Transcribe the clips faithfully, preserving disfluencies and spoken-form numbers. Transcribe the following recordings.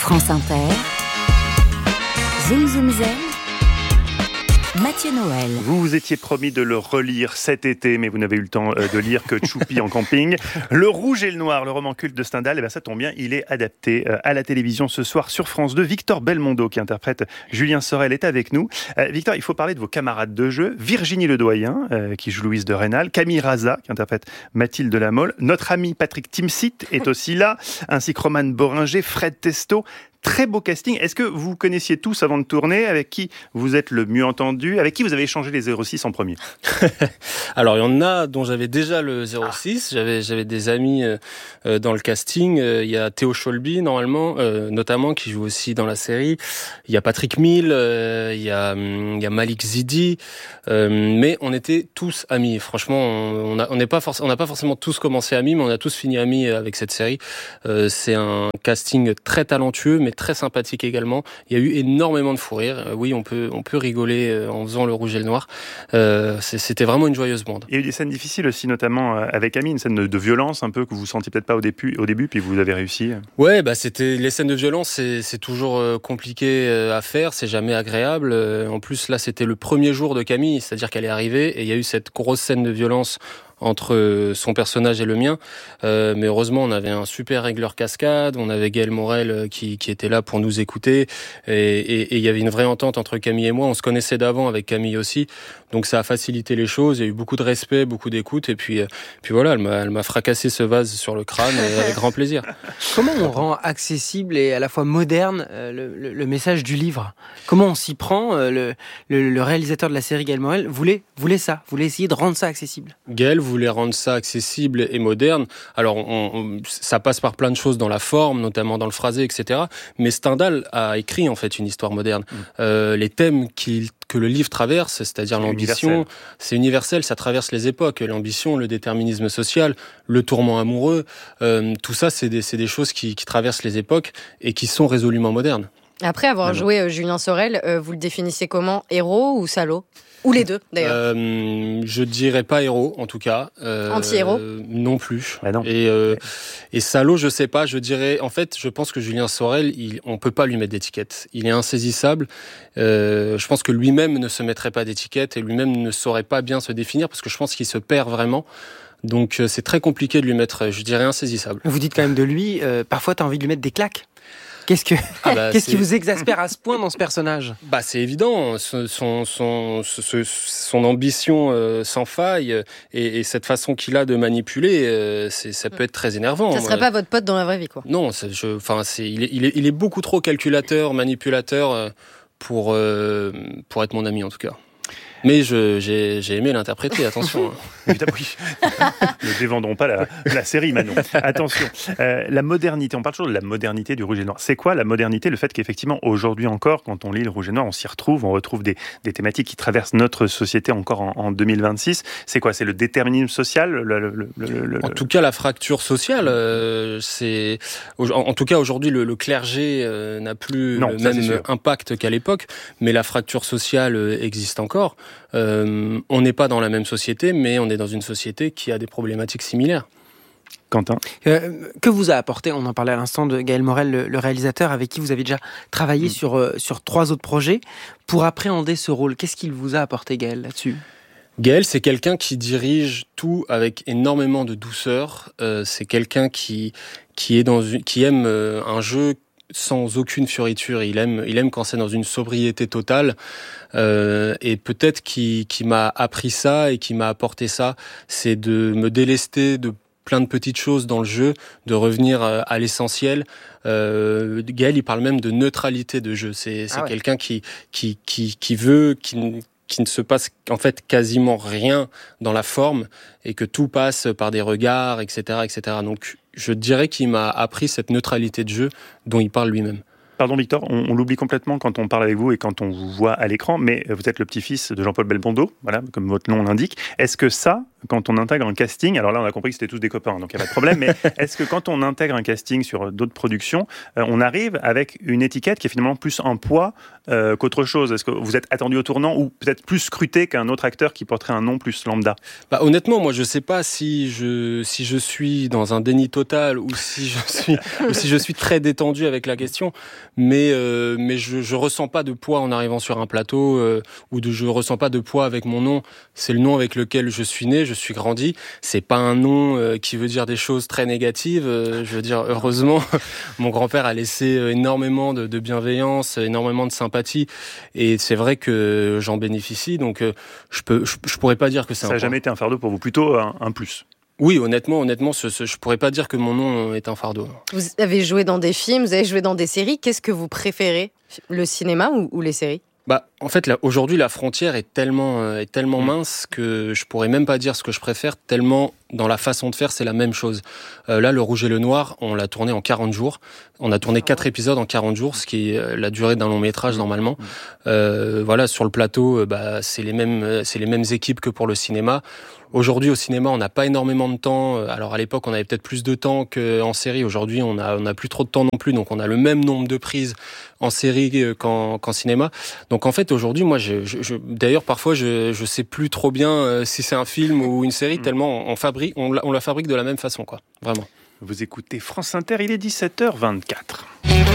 France Inter, Zoom Zoom Zen, Mathieu Noël. Vous vous étiez promis de le relire cet été, mais vous n'avez eu le temps de lire que Tchoupi en camping. Le Rouge et le Noir, le roman culte de Stendhal, et ben ça tombe bien, il est adapté à la télévision ce soir sur France deux. Victor Belmondo, qui interprète Julien Sorel, est avec nous. Euh, Victor, il faut parler de vos camarades de jeu. Virginie Ledoyen, euh, qui joue Louise de Rênal, Camille Raza, qui interprète Mathilde Lamolle, notre ami Patrick Timsit est aussi là, ainsi que Romane Boringer, Fred Testo. Très beau casting. Est-ce que vous vous connaissiez tous avant de tourner? Avec qui vous êtes le mieux entendu? Avec qui vous avez échangé les zéro six en premier? Alors, il y en a dont j'avais déjà le zéro six. Ah. J'avais, j'avais des amis euh, dans le casting. Il y a Théo Scholby, normalement, euh, notamment, qui joue aussi dans la série. Il y a Patrick Mille, euh, il y a, il y a Malik Zidi. Euh, mais on était tous amis. Franchement, on n'a on n'est pas, forc- on n'a pas forcément tous commencé amis, mais on a tous fini amis avec cette série. Euh, c'est un casting très talentueux, mais très sympathique également. Il y a eu énormément de fou rire. Oui, on peut, on peut rigoler en faisant le Rouge et le Noir. Euh, c'était vraiment une joyeuse bande. Il y a eu des scènes difficiles aussi, notamment avec Ami, une scène de, de violence un peu que vous sentiez peut-être pas au début, au début, puis vous avez réussi. Ouais, bah c'était les scènes de violence, c'est, c'est toujours compliqué à faire, c'est jamais agréable. En plus, là, c'était le premier jour de Camille, c'est-à-dire qu'elle est arrivée et il y a eu cette grosse scène de violence entre son personnage et le mien, euh, mais heureusement on avait un super régleur cascade, on avait Gaël Morel qui, qui était là pour nous écouter, et, et, et il y avait une vraie entente entre Camille et moi. On se connaissait d'avant avec Camille aussi, donc ça a facilité les choses. Il y a eu beaucoup de respect, beaucoup d'écoute, et puis, puis voilà, elle m'a, elle m'a fracassé ce vase sur le crâne avec grand plaisir. Comment on rend accessible et à la fois moderne euh, le, le, le message du livre? Comment on s'y prend? euh, le, le, le réalisateur de la série, Gaël Morel, voulait, voulait ça, voulait essayer de rendre ça accessible. Gaël voulait rendre ça accessible et moderne. Alors, on, on, ça passe par plein de choses dans la forme, notamment dans le phrasé, et cetera. Mais Stendhal a écrit, en fait, une histoire moderne. Mmh. Euh, les thèmes qu'il, que le livre traverse, c'est-à-dire c'est l'ambition, universel. c'est universel, ça traverse les époques. L'ambition, le déterminisme social, le tourment amoureux, euh, tout ça, c'est des, c'est des choses qui, qui traversent les époques et qui sont résolument modernes. Après avoir non, joué non. Julien Sorel, euh, vous le définissez comment? Héros ou salaud? Ou les deux, d'ailleurs. Euh, je dirais pas héros, en tout cas. Euh, Anti-héros euh, Non plus. Bah non. Et, euh, et salaud, je sais pas. Je dirais, en fait, je pense que Julien Sorel, il, on peut pas lui mettre d'étiquette. Il est insaisissable. Euh, je pense que lui-même ne se mettrait pas d'étiquette et lui-même ne saurait pas bien se définir parce que je pense qu'il se perd vraiment. Donc, c'est très compliqué de lui mettre, je dirais, insaisissable. Vous dites quand même de lui, euh, parfois t'as envie de lui mettre des claques. Qu'est-ce, que, ah bah, qu'est-ce qui vous exaspère à ce point dans ce personnage? Bah, c'est évident, son, son, son, son ambition euh, sans faille et, et cette façon qu'il a de manipuler, euh, c'est, ça peut être très énervant. Ça serait pas votre pote dans la vraie vie, quoi? Non, c'est, je, enfin, c'est, il, est, il, est, il est beaucoup trop calculateur, manipulateur pour, euh, pour être mon ami en tout cas. Mais je, j'ai, j'ai aimé l'interpréter, attention. Évidemment, oui. Ne dévendrons pas la, la série, Manon. Attention, euh, la modernité, on parle toujours de la modernité du Rouge et le Noir. C'est quoi la modernité? Le fait qu'effectivement, aujourd'hui encore, quand on lit le Rouge et le Noir, on s'y retrouve, on retrouve des, des thématiques qui traversent notre société encore en, en deux mille vingt-six. C'est quoi? C'est le déterminisme social le, le, le, le, le... En tout cas, la fracture sociale, euh, c'est... En, en tout cas, aujourd'hui, le, le clergé euh, n'a plus non, le même impact qu'à l'époque, mais la fracture sociale euh, existe encore. Euh, on n'est pas dans la même société, mais on est dans une société qui a des problématiques similaires. Quentin, euh, que vous a apporté, on en parlait à l'instant de Gaël Morel, le, le réalisateur avec qui vous avez déjà travaillé mmh. sur, euh, sur trois autres projets, pour appréhender ce rôle? Qu'est-ce qu'il vous a apporté, Gaël, là-dessus? Gaël, c'est quelqu'un qui dirige tout avec énormément de douceur. Euh, c'est quelqu'un qui, qui, est dans une, qui aime euh, un jeu sans aucune fioriture. Il aime, il aime quand c'est dans une sobriété totale. Euh, et peut-être qui, qui m'a appris ça et qui m'a apporté ça, c'est de me délester de plein de petites choses dans le jeu, de revenir à l'essentiel. Euh, Gaël, il parle même de neutralité de jeu. C'est, c'est ah ouais. quelqu'un qui, qui, qui, qui veut, qui, qui ne se passe en fait quasiment rien dans la forme et que tout passe par des regards, et cetera, et cetera. Donc, je dirais qu'il m'a appris cette neutralité de jeu dont il parle lui-même. Pardon Victor, on, on l'oublie complètement quand on parle avec vous et quand on vous voit à l'écran, mais vous êtes le petit-fils de Jean-Paul Belmondo, voilà, comme votre nom l'indique. Est-ce que ça, quand on intègre un casting, alors là on a compris que c'était tous des copains, donc il n'y a pas de problème, mais est-ce que quand on intègre un casting sur d'autres productions, euh, on arrive avec une étiquette qui est finalement plus un poids euh, qu'autre chose? Est-ce que vous êtes attendu au tournant ou peut-être plus scruté qu'un autre acteur qui porterait un nom plus lambda? Bah, honnêtement, moi je sais pas si je, si je suis dans un déni total ou si je suis, ou si je suis très détendu avec la question, mais, euh, mais je, je ressens pas de poids en arrivant sur un plateau euh, ou de, je ressens pas de poids avec mon nom. C'est le nom avec lequel je suis né, je suis grandi. C'est pas un nom euh, qui veut dire des choses très négatives. Euh, je veux dire, heureusement, mon grand-père a laissé énormément de, de bienveillance, énormément de sympathie, et c'est vrai que j'en bénéficie. Donc, euh, je peux, je, je pourrais pas dire que c'est Ça un. Ça n'a point. jamais été un fardeau pour vous, plutôt un, un plus. Oui, honnêtement, honnêtement, ce, ce, je pourrais pas dire que mon nom est un fardeau. Vous avez joué dans des films, vous avez joué dans des séries. Qu'est-ce que vous préférez, le cinéma ou, ou les séries? Bah, en fait, là, aujourd'hui, la frontière est tellement, euh, est tellement mince que je pourrais même pas dire ce que je préfère, tellement dans la façon de faire, c'est la même chose. Euh, là, Le Rouge et le Noir, on l'a tourné en quarante jours. On a tourné quatre épisodes en quarante jours, ce qui est la durée d'un long métrage normalement. Euh, voilà, sur le plateau, euh, bah, c'est les mêmes, c'est les mêmes équipes que pour le cinéma. Aujourd'hui, au cinéma, on n'a pas énormément de temps. Alors, à l'époque, on avait peut-être plus de temps qu'en série. Aujourd'hui, on a, on a plus trop de temps non plus. Donc, on a le même nombre de prises en série qu'en, qu'en cinéma. Donc, en fait, aujourd'hui, moi, je, je, je, d'ailleurs, parfois, je, je sais plus trop bien euh, si c'est un film ou une série, tellement on fabrique, on la, on la fabrique de la même façon, quoi. Vraiment. Vous écoutez France Inter, il est dix-sept heures vingt-quatre.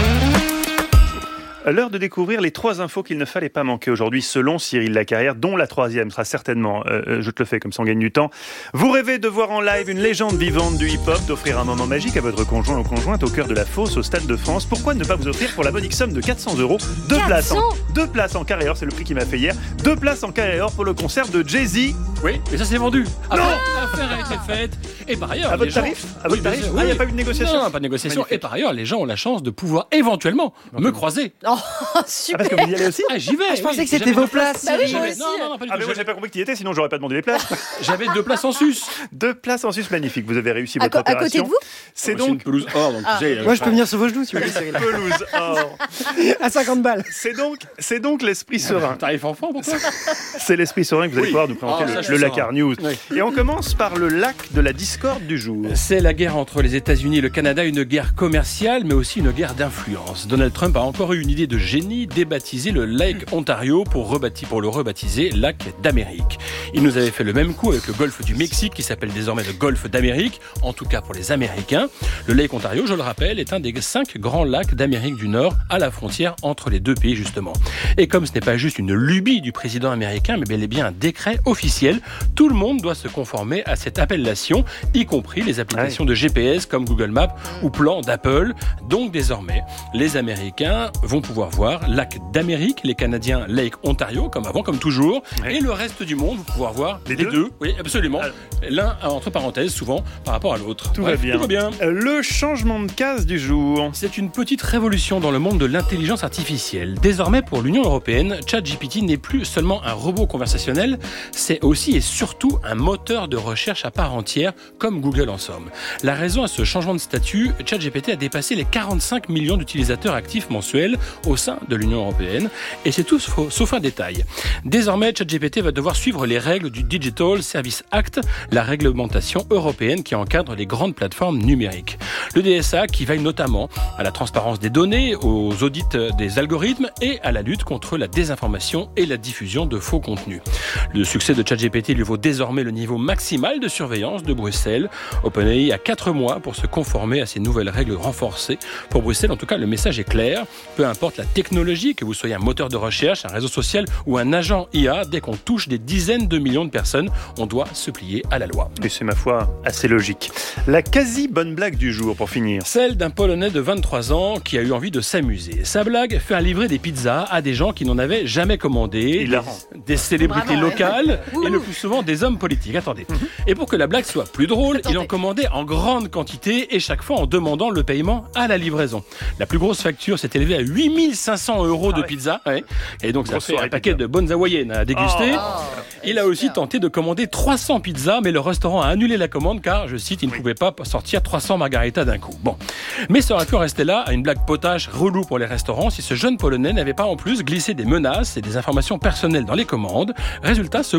L'heure de découvrir les trois infos qu'il ne fallait pas manquer aujourd'hui selon Cyril Lacarrière, dont la troisième sera certainement, euh, je te le fais comme ça on gagne du temps. Vous rêvez de voir en live une légende vivante du hip-hop, d'offrir un moment magique à votre conjoint ou conjointe au cœur de la fosse au Stade de France. Pourquoi ne pas vous offrir pour la modique somme de quatre cents euros deux places en, deux places en carré or, c'est le prix qui m'a fait hier, deux places en carré or pour le concert de Jay-Z. Oui, mais ça c'est vendu. Non, l'affaire a été faite. Et par ailleurs, à votre les gens... tarif, à votre Oui, tarif. bien sûr, Ah, il n'y a oui. pas eu de négociation. Non, non, pas de négociation. Magnifique. Et par ailleurs, les gens ont la chance de pouvoir éventuellement me croiser. Oh, Ah, super. parce que vous y allez aussi? Ah, j'y vais. Ah, je pensais oui. que c'était J'avais vos deux places. Bah oui, J'avais- moi aussi. Non, non, non, pas du Ah tout. mais moi j'ai pas compris que tu y étais, sinon j'aurais pas demandé les places. J'avais deux places en sus. Deux places en sus, magnifique. Vous avez réussi À, votre co- à côté opération. de vous C'est C'est donc une pelouse or, donc Ah. tu sais, Moi, je peux venir sur vos genoux si vous voulez, Cyril. pelouse or. À cinquante balles. C'est donc, c'est donc l'esprit serein. Tarif enfant, pourquoi? C'est l'esprit serein que vous allez Oui. pouvoir nous présenter Ah, le, ça, je le suis Lacar serein. News. Oui. Et on commence par le lac de la discorde du jour. C'est la guerre entre les États-Unis et le Canada, une guerre commerciale, mais aussi une guerre d'influence. Donald Trump a encore eu une idée de génie, débaptiser le Lake Ontario pour, rebâti, pour le rebaptiser Lac d'Amérique. Il nous avait fait le même coup avec le golfe du Mexique, qui s'appelle désormais le golfe d'Amérique, en tout cas pour les Américains. Le Lake Ontario, je le rappelle, est un des cinq grands lacs d'Amérique du Nord, à la frontière entre les deux pays, justement. Et comme ce n'est pas juste une lubie du président américain, mais bel et bien un décret officiel, tout le monde doit se conformer à cette appellation, y compris les applications de G P S comme Google Maps ou Plan d'Apple. Donc désormais, les Américains vont pouvoir voir Lac d'Amérique, les Canadiens Lake Ontario, comme avant, comme toujours, Ouais. et le reste du monde va pouvoir voir Les les, deux deux. Oui, absolument. Alors. L'un entre parenthèses, souvent, par rapport à l'autre. Tout Bref, va bien. Tout va bien. Euh, Le changement de case du jour. C'est une petite révolution dans le monde de l'intelligence artificielle. Désormais, pour l'Union européenne, ChatGPT n'est plus seulement un robot conversationnel, c'est aussi et surtout un moteur de recherche à part entière, comme Google en somme. La raison à ce changement de statut, ChatGPT a dépassé les quarante-cinq millions d'utilisateurs actifs mensuels au sein de l'Union européenne, et c'est tout sauf, sauf un détail. Désormais, ChatGPT va devoir suivre les règles du Digital Service Act, la réglementation européenne qui encadre les grandes plateformes numériques. Le D S A qui veille notamment à la transparence des données, aux audits des algorithmes et à la lutte contre la désinformation et la diffusion de faux contenus. Le succès de ChatGPT lui vaut désormais le niveau maximal de surveillance de Bruxelles. OpenAI a quatre mois pour se conformer à ces nouvelles règles renforcées. Pour Bruxelles, en tout cas, le message est clair. Peu importe la technologie, que vous soyez un moteur de recherche, un réseau social ou un agent I A, dès qu'on touche des dizaines de millions de personnes, on doit se plier à la loi. Et c'est ma foi assez logique. La quasi bonne blague du jour pour finir. Celle d'un Polonais de vingt-trois ans qui a eu envie de s'amuser. Sa blague, faire livrer des pizzas à des gens qui n'en avaient jamais commandé, Hilarant. des, des célébrités Bravo, ouais. locales Ouh. et le plus souvent des hommes politiques. Attendez. Et pour que la blague soit plus drôle, il en Attendez. commandait en grande quantité et chaque fois en demandant le paiement à la livraison. La plus grosse facture s'est élevée à huit mille cinq cents euros de ouais. pizza. Ouais. Et donc ça Grosse fait soirée un paquet pizza. de bonnes hawaïennes à déguster. Oh. Il a aussi tenté de commander trois cents pizzas, mais le restaurant a annulé la commande car, je cite, il ne Oui. pouvait pas sortir trois cents margaritas d'un coup. Bon. Mais ça aurait pu rester là à une blague potache relou pour les restaurants si ce jeune Polonais n'avait pas en plus glissé des menaces et des informations personnelles dans les commandes. Résultat, ce blagueur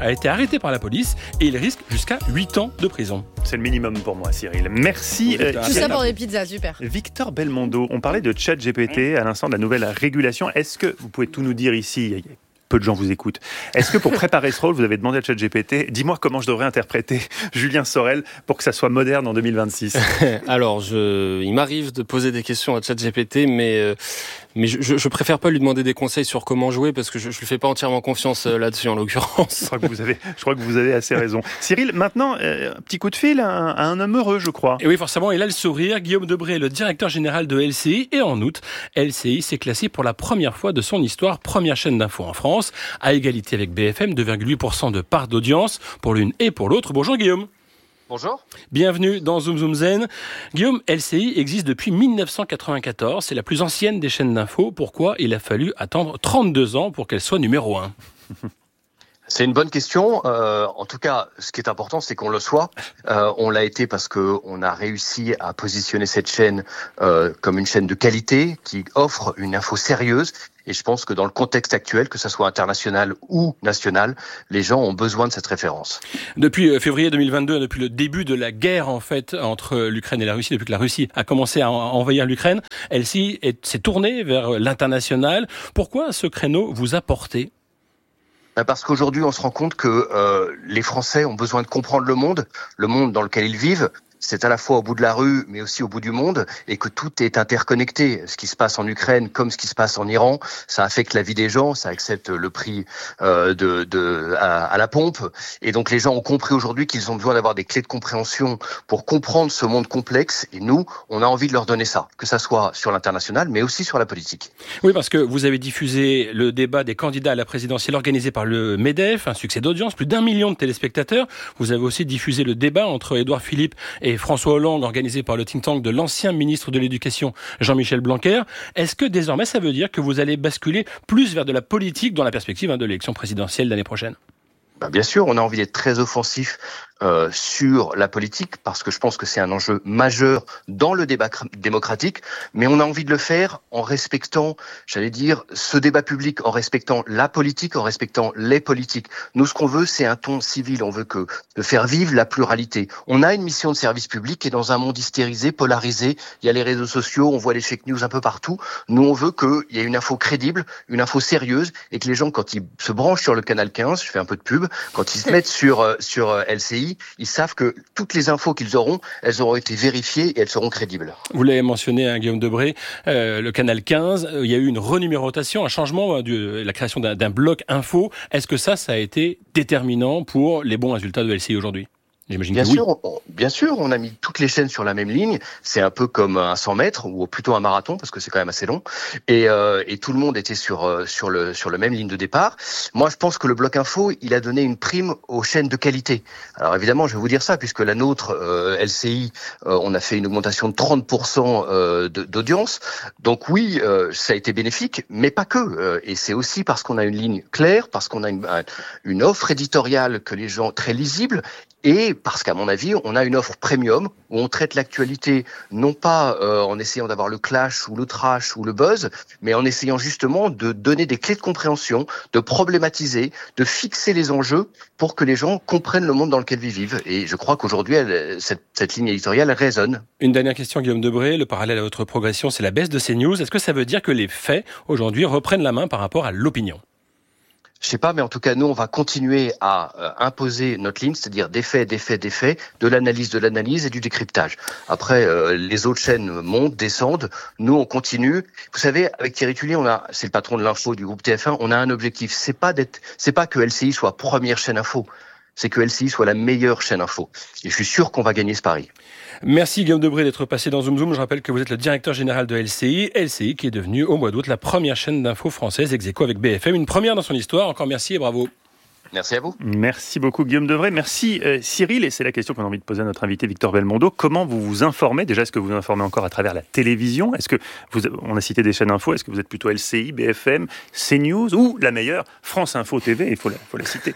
a été arrêté par la police et il risque jusqu'à huit ans de prison. C'est le minimum pour moi, Cyril. Merci. Oui, euh, Tout ça pour des pizzas, super. Victor Belmondo, on parlait de ChatGPT à l'instant de la nouvelle régulation. Est-ce que vous pouvez tout nous dire ici ? Peu de gens vous écoutent. Est-ce que pour préparer ce rôle, vous avez demandé à ChatGPT, dis-moi comment je devrais interpréter Julien Sorel pour que ça soit moderne en deux mille vingt-six ? Alors, je, il m'arrive de poser des questions à ChatGPT, mais euh, mais je, je préfère pas lui demander des conseils sur comment jouer parce que je, je lui fais pas entièrement confiance euh, là-dessus en l'occurrence. Je crois que vous avez, je crois que vous avez assez raison. Cyril, maintenant, euh, un petit coup de fil à un, à un homme heureux, je crois. Et oui, forcément, il a le sourire. Guillaume Debré est le directeur général de L C I. Et en août, L C I s'est classé pour la première fois de son histoire première chaîne d'info en France, à égalité avec B F M, deux virgule huit pour cent de part d'audience pour l'une et pour l'autre. Bonjour Guillaume. Bonjour. Bienvenue dans Zoom Zoom Zen. Guillaume, L C I existe depuis mille neuf cent quatre-vingt-quatorze. C'est la plus ancienne des chaînes d'info. Pourquoi il a fallu attendre trente-deux ans pour qu'elle soit numéro un ? C'est une bonne question. Euh, en tout cas, ce qui est important, c'est qu'on le soit. Euh, on l'a été parce que on a réussi à positionner cette chaîne euh, comme une chaîne de qualité qui offre une info sérieuse. Et je pense que dans le contexte actuel, que ça soit international ou national, les gens ont besoin de cette référence. Depuis février deux mille vingt-deux, depuis le début de la guerre en fait entre l'Ukraine et la Russie, depuis que la Russie a commencé à envahir l'Ukraine, L C I s'est tournée vers l'international. Pourquoi ce créneau vous a porté ? Parce qu'aujourd'hui, on se rend compte que euh, les Français ont besoin de comprendre le monde, le monde dans lequel ils vivent. C'est à la fois au bout de la rue, mais aussi au bout du monde, et que tout est interconnecté. Ce qui se passe en Ukraine, comme ce qui se passe en Iran, ça affecte la vie des gens, ça accepte le prix euh, de, de à, à la pompe. Et donc les gens ont compris aujourd'hui qu'ils ont besoin d'avoir des clés de compréhension pour comprendre ce monde complexe. Et nous, on a envie de leur donner ça, que ça soit sur l'international, mais aussi sur la politique. Oui, parce que vous avez diffusé le débat des candidats à la présidentielle organisé par le MEDEF, un succès d'audience, plus d'un million de téléspectateurs. Vous avez aussi diffusé le débat entre Édouard Philippe et François Hollande, organisé par le think tank de l'ancien ministre de l'Éducation, Jean-Michel Blanquer. Est-ce que désormais ça veut dire que vous allez basculer plus vers de la politique dans la perspective hein, de l'élection présidentielle l'année prochaine ? Ben bien sûr, on a envie d'être très offensif euh, sur la politique parce que je pense que c'est un enjeu majeur dans le débat cr- démocratique, mais on a envie de le faire en respectant, j'allais dire, ce débat public, en respectant la politique, en respectant les politiques. Nous, ce qu'on veut, c'est un ton civil. On veut que de faire vivre la pluralité. On a une mission de service public et dans un monde hystérisé, polarisé, il y a les réseaux sociaux, on voit les fake news un peu partout. Nous, on veut qu'il y ait une info crédible, une info sérieuse et que les gens, quand ils se branchent sur le canal quinze, je fais un peu de pub, quand ils se mettent sur euh, sur euh, L C I, ils savent que toutes les infos qu'ils auront, elles auront été vérifiées et elles seront crédibles. Vous l'avez mentionné, hein, Guillaume Debré, euh, le canal quinze, euh, il y a eu une renumérotation, un changement, euh, de la création d'un, d'un bloc info. Est-ce que ça, ça a été déterminant pour les bons résultats de L C I aujourd'hui ? J'imagine Bien que sûr, oui. on, bien sûr, on a mis toutes les chaînes sur la même ligne. C'est un peu comme un cent mètres ou plutôt un marathon parce que c'est quand même assez long. Et, euh, et tout le monde était sur euh, sur le sur la même ligne de départ. Moi, je pense que le bloc info, il a donné une prime aux chaînes de qualité. Alors évidemment, je vais vous dire ça puisque la nôtre, euh, L C I, euh, on a fait une augmentation de trente pour cent euh, de, d'audience. Donc oui, euh, ça a été bénéfique, mais pas que. Euh, et c'est aussi parce qu'on a une ligne claire, parce qu'on a une, un, une offre éditoriale que les gens très lisible. Et parce qu'à mon avis, on a une offre premium où on traite l'actualité non pas euh, en essayant d'avoir le clash ou le trash ou le buzz, mais en essayant justement de donner des clés de compréhension, de problématiser, de fixer les enjeux pour que les gens comprennent le monde dans lequel ils vivent. Et je crois qu'aujourd'hui, elle, cette, cette ligne éditoriale elle résonne. Une dernière question, Guillaume Debré. Le parallèle à votre progression, c'est la baisse de CNews. Est-ce que ça veut dire que les faits, aujourd'hui, reprennent la main par rapport à l'opinion ? Je sais pas, mais en tout cas, nous, on va continuer à euh, imposer notre ligne, c'est-à-dire des faits, des faits, des faits, de l'analyse, de l'analyse et du décryptage. Après, euh, les autres chaînes montent, descendent. Nous, on continue. Vous savez, avec Thierry Tullier, on a, c'est le patron de l'info du groupe T F un, on a un objectif. C'est pas d'être, c'est pas que L C I soit première chaîne info. C'est que L C I soit la meilleure chaîne info. Et je suis sûr qu'on va gagner ce pari. Merci Guillaume Debré d'être passé dans Zoom Zoom. Je rappelle que vous êtes le directeur général de L C I. L C I qui est devenue au mois d'août la première chaîne d'info française ex aequo avec B F M. Une première dans son histoire. Encore merci et bravo. Merci à vous. Merci beaucoup Guillaume Debré. Merci euh, Cyril. Et c'est la question qu'on a envie de poser à notre invité Victor Belmondo. Comment vous vous informez ? Déjà, est-ce que vous vous informez encore à travers la télévision ? Est-ce que vous, on a cité des chaînes info. Est-ce que vous êtes plutôt L C I, B F M, CNews ou la meilleure France Info T V ? Il faut la, faut la citer.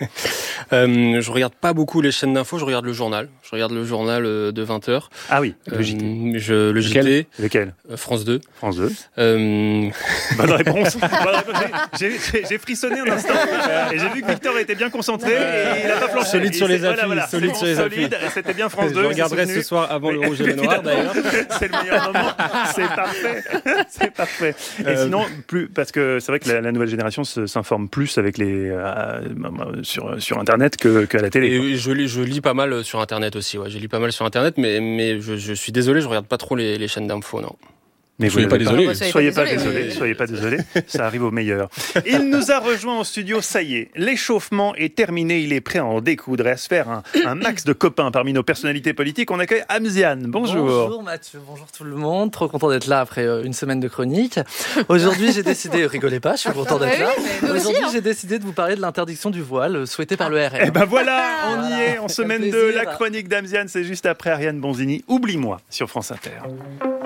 euh, je regarde pas beaucoup les chaînes d'info. Je regarde le journal. Je regarde le journal euh, de vingt heures. Ah oui, le euh, J T. Je, le Lequel ? J T. Lequel ? euh, France deux. France deux. Euh... Bonne réponse. Bonne réponse. J'ai, j'ai, j'ai frissonné un instant et j'ai vu que Victor était bien bien concentré et il n'a pas flanché. Solide sur les Voilà, appuis. voilà. Solide sur les appuis. Solide, c'était bien France deux. Je regarderai ce soir avant le rouge et le noir d'ailleurs. C'est le meilleur moment. C'est parfait. C'est parfait. Et Euh, sinon, plus, parce que c'est vrai que la, la nouvelle génération se- s'informe plus avec les, euh, sur, sur Internet que, qu'à la télé. Et je lis, je lis pas mal sur Internet aussi. Ouais. Je lis pas mal sur Internet, mais, mais je, je suis désolé, je regarde pas trop les, les chaînes d'infos, non. Mais Soyez vous pas n'avez désolés. Ah bah, soyez Soyez pas pas désolés, désolés, oui. soyez pas désolés, ça arrive au meilleur. Il nous a rejoint en studio, ça y est, l'échauffement est terminé, il est prêt à en découdre et à se faire un, un max de copains parmi nos personnalités politiques. On accueille Amziane, bonjour. Bonjour Mathieu, bonjour tout le monde, trop content d'être là après euh, une semaine de chronique. Aujourd'hui j'ai décidé, rigolez pas, je suis content d'être là. Oui, mais nous aussi, Aujourd'hui hein. j'ai décidé de vous parler de l'interdiction du voile euh, souhaitée par le R Eh M. ben voilà, on y Voilà. est, en Ça fait semaine plaisir. deux, la chronique d'Amziane, c'est juste après Ariane Bonzini. Oublie-moi sur France Inter.